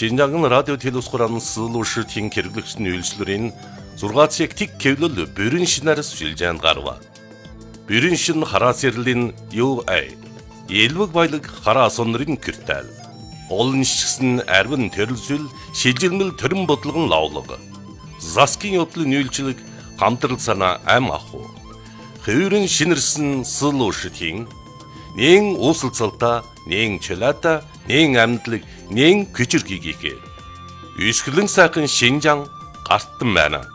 Шинжаангын радио телевизхуран сылуушитын хэрэглэгчдийн үйлчлэрийн 6 цаг тик кевлөл бүрэн шинээр сүлжээнд гарва. Бүрэн шин хараа сэрлийн UA. Элвэг баялаг хараа сонрын киртэл. Олон шигсэн арвин төрөлсөл шилжилмэл төрөн бодлогон лавлаг. Заскин явдлын үйлчлэг хамтрал санаа ам аху. Хөвөрн шинэрсэн сылуушитын нэн усалцалта, нэн чөлата, нэн амтлаг, нэн күчргийгээ. Үсгэлэн сайхан Шинжаан гартан байна.